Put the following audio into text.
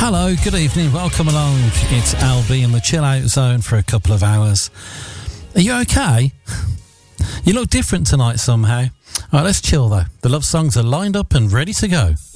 Hello, good evening, welcome along. It's LB in the chill out zone for a couple of hours. Are you okay? You look different tonight somehow. Alright, let's chill though. The love songs are lined up and ready to go.